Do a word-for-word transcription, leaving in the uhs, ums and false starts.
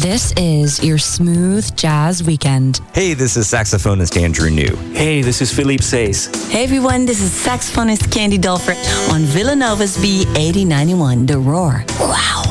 This is your smooth jazz weekend. Hey, this is saxophonist Andrew New. Hey, this is Philippe Says. Hey everyone, this is saxophonist Candy Dolfer on Villanova's B eighty ninety-one, The Roar. Wow.